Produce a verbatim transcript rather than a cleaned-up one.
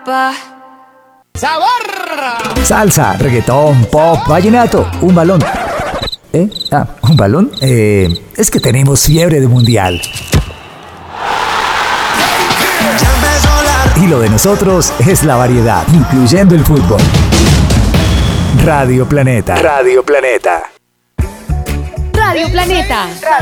papá. ¡Sabor! Salsa, reggaetón, pop, vallenato, un balón. ¿Eh? Ah, ¿un balón? Eh, es que tenemos fiebre de mundial. Y lo de nosotros es la variedad, incluyendo el fútbol. Radio Planeta. Radio Planeta. Radio Planeta.